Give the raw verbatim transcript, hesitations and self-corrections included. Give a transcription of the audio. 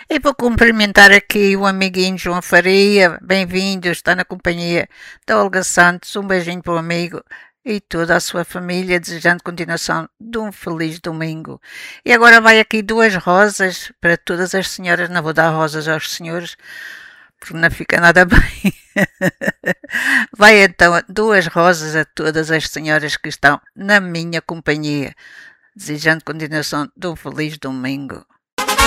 E vou cumprimentar aqui o amiguinho João Faria. Bem-vindo, está na companhia da Olga Santos. Um beijinho para o amigo e toda a sua família, desejando continuação de um feliz domingo. E agora vai aqui duas rosas para todas as senhoras. Não vou dar rosas aos senhores, porque não fica nada bem. Vai então duas rosas a todas as senhoras que estão na minha companhia, desejando continuação de um feliz domingo.